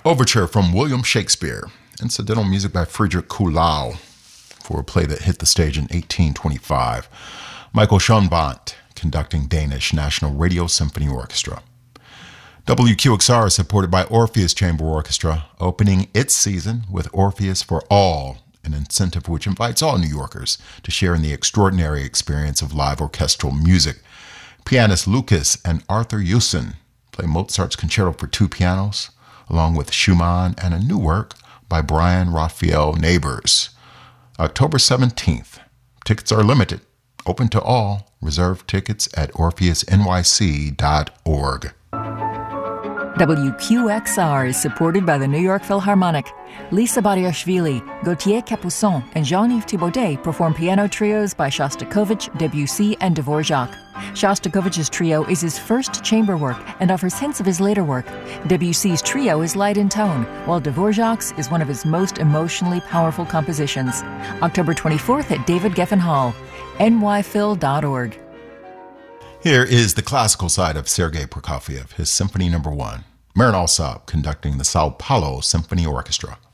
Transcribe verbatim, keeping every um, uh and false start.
Overture from William Shakespeare. Incidental music by Friedrich Kuhlau for a play that hit the stage in eighteen twenty-five. Michael Schoenbant conducting Danish National Radio Symphony Orchestra. W Q X R is supported by Orpheus Chamber Orchestra, opening its season with Orpheus for All, an incentive which invites all New Yorkers to share in the extraordinary experience of live orchestral music. Pianist Lucas and Arthur Hewson play Mozart's Concerto for Two Pianos, along with Schumann and a new work by Brian Raphael Neighbors. October seventeenth. Tickets are limited. Open to all. Reserve tickets at orpheus n y c dot org. W Q X R is supported by the New York Philharmonic. Lisa Bariashvili, Gauthier Capuçon, and Jean-Yves Thibaudet perform piano trios by Shostakovich, Debussy, and Dvorak. Shostakovich's trio is his first chamber work and offers hints of his later work. Debussy's trio is light in tone, while Dvorak's is one of his most emotionally powerful compositions. October twenty-fourth at David Geffen Hall, n y phil dot org. Here is the classical side of Sergei Prokofiev, his Symphony Number One. Marin Alsop conducting the Sao Paulo Symphony Orchestra.